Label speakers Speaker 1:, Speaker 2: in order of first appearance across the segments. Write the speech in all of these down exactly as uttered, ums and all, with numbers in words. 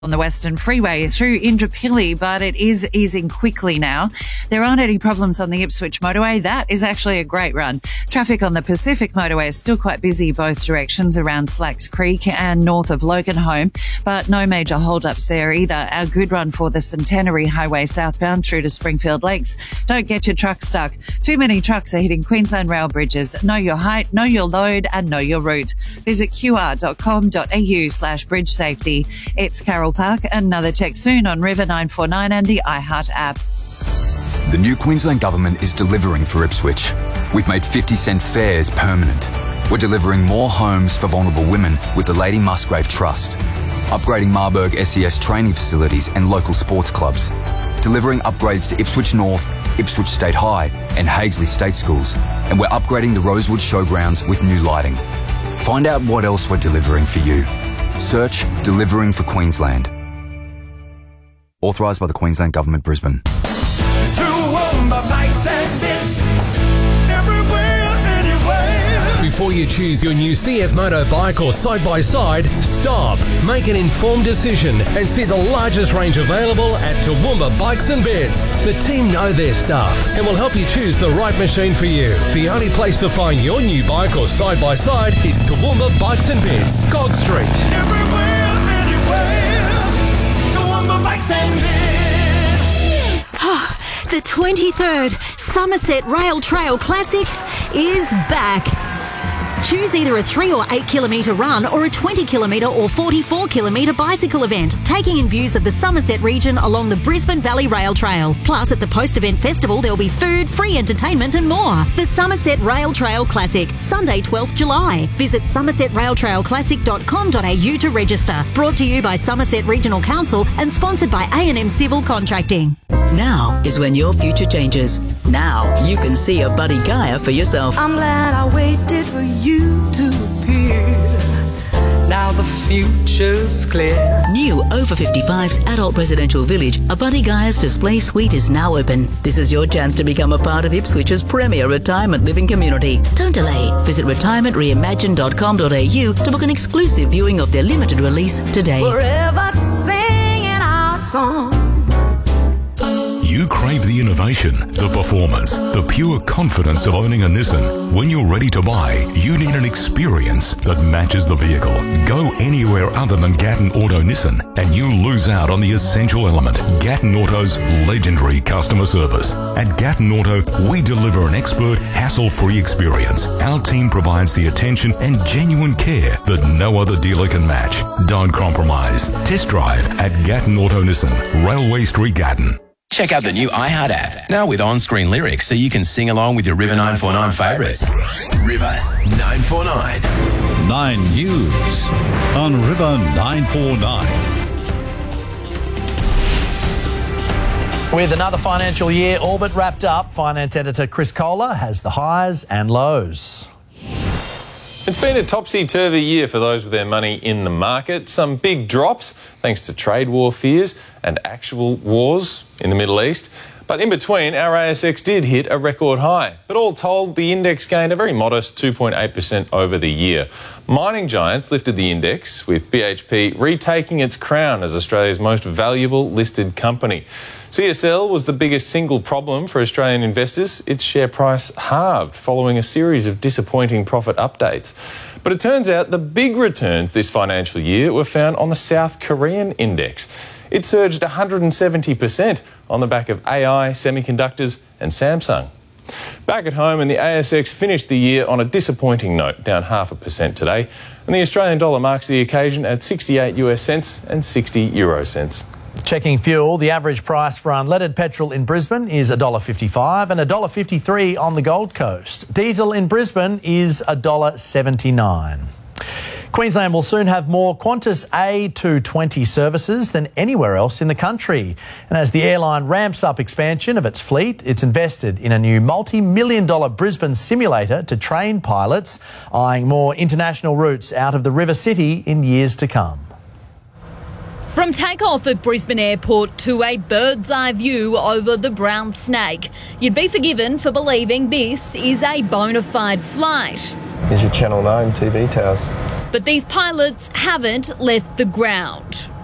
Speaker 1: on the Western Freeway through Indooroopilly, but it is easing quickly now. There aren't any problems on the Ipswich motorway. That is actually a great run. Traffic on the Pacific motorway is still quite busy both directions around Slacks Creek and north of Loganholme, but no major hold-ups there either. A good run for the Centenary Highway southbound through to Springfield Lakes. Don't get your truck stuck. Too many trucks are hitting Queensland rail bridges. Know your height, know your load, and know your route. Visit q r dot com dot a u slash bridge safety. It's Carol Park. Another check soon on River nine four nine and the iHeart app.
Speaker 2: The new Queensland Government is delivering for Ipswich. We've made fifty cent fares permanent. We're delivering more homes for vulnerable women with the Lady Musgrave Trust. Upgrading Marburg S E S training facilities and local sports clubs. Delivering upgrades to Ipswich North, Ipswich State High and Hagesley State Schools. And we're upgrading the Rosewood Showgrounds with new lighting. Find out what else we're delivering for you. Search Delivering for Queensland. Authorised by the Queensland Government, Brisbane.
Speaker 3: Before you choose your new C F Moto bike or side-by-side, stop, make an informed decision and see the largest range available at Toowoomba Bikes and Bits. The team know their stuff and will help you choose the right machine for you. The only place to find your new bike or side-by-side is Toowoomba Bikes and Bits, Gog Street.
Speaker 4: Everywhere, anywhere, Toowoomba Bikes and
Speaker 5: Bits. The twenty-third Somerset Rail Trail Classic is back. Choose either a three or eight kilometre run or a twenty kilometre or forty-four kilometre bicycle event, taking in views of the Somerset region along the Brisbane Valley Rail Trail. Plus, at the post-event festival, there'll be food, free entertainment and more. The Somerset Rail Trail Classic, Sunday twelfth July. Visit somerset rail trail classic dot com dot a u to register. Brought to you by Somerset Regional Council and sponsored by A and M Civil Contracting.
Speaker 6: Now is when your future changes. Now you can see a Buddy Gaia for yourself.
Speaker 4: I'm glad I waited for you to appear. Now the future's clear.
Speaker 6: New over fifty-fives adult residential village, a Buddy Gaia's display suite is now open. This is your chance to become a part of Ipswich's premier retirement living community. Don't delay. Visit retirement reimagine dot com dot a u to book an exclusive viewing of their limited release today.
Speaker 4: Forever singing our song.
Speaker 7: You crave the innovation, the performance, the pure confidence of owning a Nissan. When you're ready to buy, you need an experience that matches the vehicle. Go anywhere other than Gatton Auto Nissan and you lose out on the essential element, Gatton Auto's legendary customer service. At Gatton Auto, we deliver an expert, hassle-free experience. Our team provides the attention and genuine care that no other dealer can match. Don't compromise. Test drive at Gatton Auto Nissan, Railway Street, Gatton.
Speaker 8: Check out the new iHeart app, now with on-screen lyrics so you can sing along with your River nine four nine favourites. River nine four nine.
Speaker 9: Nine News on River nine four nine.
Speaker 10: With another financial year all but wrapped up, finance editor Chris Kohler has the highs and lows.
Speaker 11: It's been a topsy-turvy year for those with their money in the market. Some big drops thanks to trade war fears and actual wars in the Middle East. But in between, our A S X did hit a record high. But all told, the index gained a very modest two point eight percent over the year. Mining giants lifted the index, with B H P retaking its crown as Australia's most valuable listed company. C S L was the biggest single problem for Australian investors. Its share price halved following a series of disappointing profit updates. But it turns out the big returns this financial year were found on the South Korean index. It surged one hundred seventy percent on the back of A I, semiconductors and Samsung. Back at home, and the A S X finished the year on a disappointing note, down half a percent today. And the Australian dollar marks the occasion at sixty-eight US cents and sixty euro cents.
Speaker 10: Checking fuel, the average price for unleaded petrol in Brisbane is one dollar fifty-five and one dollar fifty-three on the Gold Coast. Diesel in Brisbane is one dollar seventy-nine. Queensland will soon have more Qantas A two twenty services than anywhere else in the country. And as the airline ramps up expansion of its fleet, it's invested in a new multi-million dollar Brisbane simulator to train pilots, eyeing more international routes out of the River City in years to come.
Speaker 12: From takeoff at Brisbane Airport to a bird's eye view over the Brown Snake, you'd be forgiven for believing this is a bona fide flight.
Speaker 13: Here's your Channel nine T V towers.
Speaker 12: But these pilots haven't left the ground.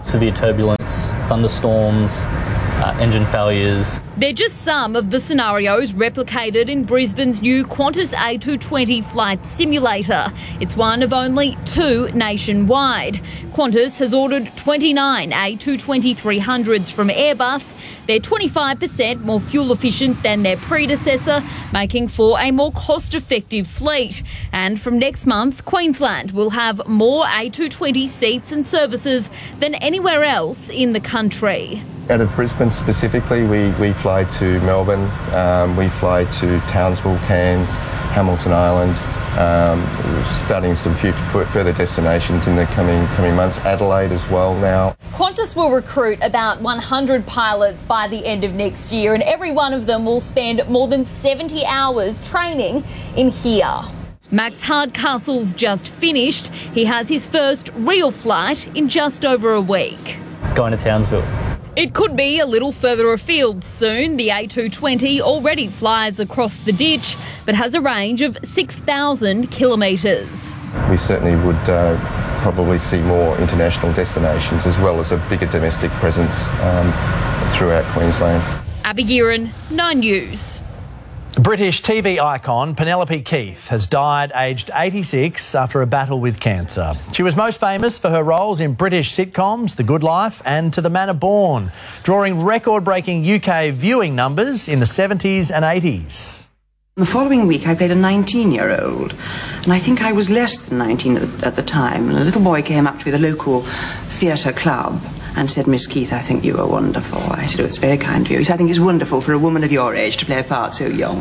Speaker 13: severe turbulence, thunderstorms, uh, engine failures.
Speaker 12: They're just some of the scenarios replicated in Brisbane's new Qantas A two twenty flight simulator. It's one of only two nationwide. Qantas has ordered twenty-nine A two twenty three hundreds from Airbus. They're twenty-five percent more fuel efficient than their predecessor, making for a more cost-effective fleet. And from next month, Queensland will have more A two twenty seats and services than anywhere else in the country.
Speaker 14: Out of Brisbane specifically, we, we fly to Melbourne, um, we fly to Townsville, Cairns, Hamilton Island, um, starting some future, further destinations in the coming coming months. Adelaide as well now.
Speaker 12: Qantas will recruit about one hundred pilots by the end of next year, and every one of them will spend more than seventy hours training in here. Max Hardcastle's just finished. He has his first real flight in just over a week.
Speaker 13: Going to Townsville.
Speaker 12: It could be a little further afield soon. The A two twenty already flies across the ditch, but has a range of six thousand kilometres.
Speaker 14: We certainly would uh, probably see more international destinations as well as a bigger domestic presence um, throughout Queensland.
Speaker 12: Abby Gearan, Nine News.
Speaker 10: British T V icon Penelope Keith has died aged eighty-six after a battle with cancer. She was most famous for her roles in British sitcoms The Good Life and To the Manor Born, drawing record-breaking U K viewing numbers in the seventies and eighties.
Speaker 15: The following week I played a nineteen-year-old, and I think I was less than nineteen at the, at the time, and a little boy came up to me at the local theatre club and said, "Miss Keith, I think you are wonderful." I said, "Oh, it's very kind of you." He said, "I think it's wonderful for a woman of your age to play a part so young."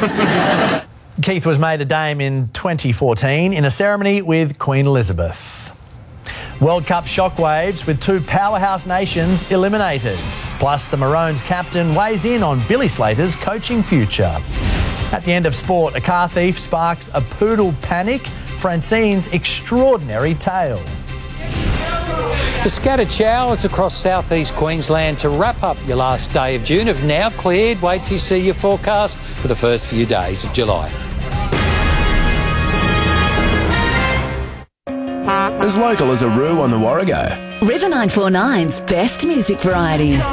Speaker 10: Keith was made a dame in twenty fourteen in a ceremony with Queen Elizabeth. World Cup shockwaves with two powerhouse nations eliminated. Plus, the Maroons captain weighs in on Billy Slater's coaching future. At the end of sport, a car thief sparks a poodle panic. Francine's extraordinary tale.
Speaker 16: The scattered showers across southeast Queensland to wrap up your last day of June have now cleared. Wait till you see your forecast for the first few days of July.
Speaker 8: As local as a Roo on the Warrego.
Speaker 6: River nine four nine's best music variety.